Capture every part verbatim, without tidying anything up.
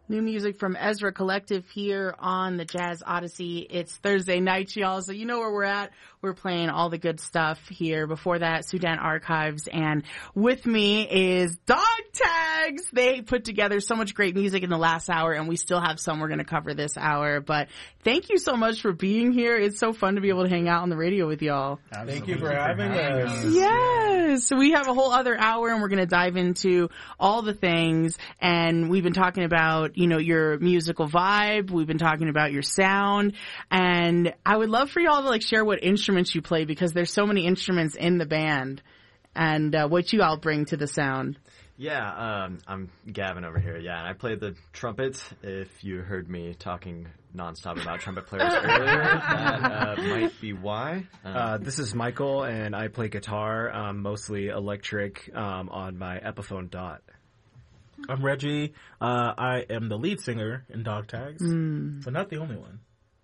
New music from Ezra Collective here on the Jazz Odyssey. It's Thursday night, y'all, so you know where we're at. We're playing all the good stuff here. Before that, Sudan Archives, and with me is Dog Tags. They put together so much great music in the last hour, and we still have some we're going to cover this hour. But thank you so much for being here. It's so fun to be able to hang out on the radio with y'all. Absolutely. Thank you for having us. Yes. So we have a whole other hour, and we're going to dive into all the things. And we've been talking about, you know, your musical vibe. We've been talking about your sound. And I would love for y'all to like share what instruments you play, because there's so many instruments in the band, and uh, what you all bring to the sound. Yeah, um, I'm Gavin over here. Yeah, and I play the trumpet. If you heard me talking nonstop about trumpet players earlier, that uh, might be why. Um, uh, this is Michael, and I play guitar, um, mostly electric, um, on my Epiphone Dot. I'm Reggie. Uh, I am the lead singer in Dog Tags, mm. but not the only one.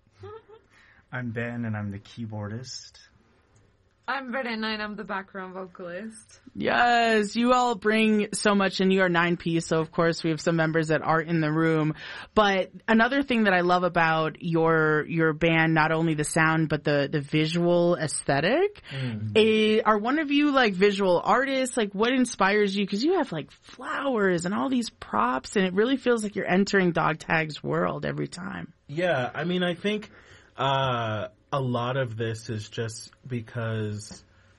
I'm Ben, and I'm the keyboardist. I'm Verena, and I'm the background vocalist. Yes, you all bring so much, and you are nine-piece, so of course we have some members that aren't in the room. But another thing that I love about your your band, not only the sound, but the, the visual aesthetic, mm-hmm. is, are one of you, like, visual artists? Like, what inspires you? Because you have, like, flowers and all these props, and it really feels like you're entering Dog Tag's world every time. Yeah, I mean, I think... Uh, a lot of this is just because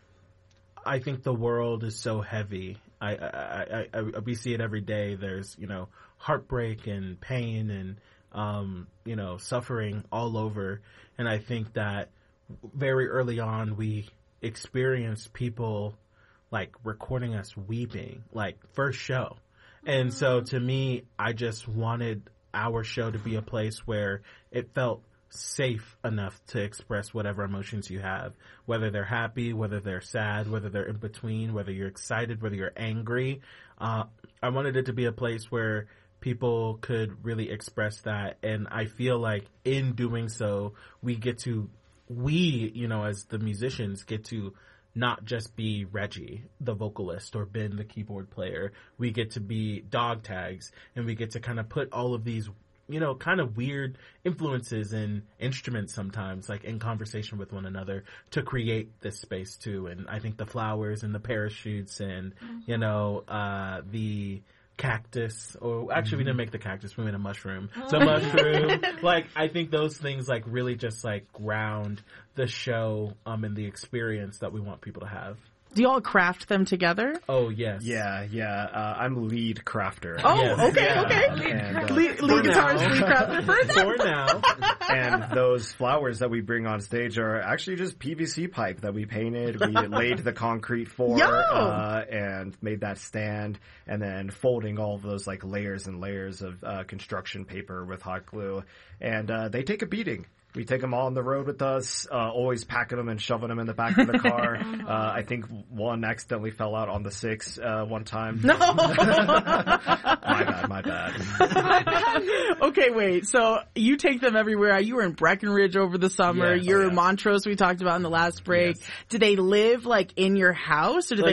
I think the world is so heavy. I, I, I, I we see it every day. There's, you know, heartbreak and pain and, um, you know, suffering all over. And I think that very early on we experienced people like recording us weeping, like first show. And so to me, I just wanted our show to be a place where it felt safe enough to express whatever emotions you have, whether they're happy, whether they're sad, whether they're in between, whether you're excited, whether you're angry. Uh, I wanted it to be a place where people could really express that. And I feel like in doing so, we get to, we, you know, as the musicians get to not just be Reggie, the vocalist, or Ben, the keyboard player. We get to be Dog Tags, and we get to kind of put all of these, you know, kind of weird influences and instruments sometimes, like in conversation with one another to create this space too. And I think the flowers and the parachutes and, mm-hmm. you know, uh, the cactus, or actually mm-hmm. we didn't make the cactus, we made a mushroom. Oh. So mushroom, like, I think those things like really just like ground the show, um, and the experience that we want people to have. Do you all craft them together? Oh, yes. Yeah, yeah. Uh, I'm lead crafter. Oh, yes. okay, yeah. okay. And, uh, lead lead guitarist, lead crafter for, for now. And those flowers that we bring on stage are actually just P V C pipe that we painted. We laid the concrete for, uh, and made that stand, and then folding all of those like layers and layers of uh, construction paper with hot glue. And uh, they take a beating. We take them all on the road with us, uh, always packing them and shoving them in the back of the car. uh, I think one accidentally fell out on the six uh, one time. No! my bad, my bad. Okay, wait. So you take them everywhere. You were in Breckenridge over the summer. Yes. You're oh, yeah. in Montrose we talked about in the last break. Yes. Do they live, like, in your house? Or do like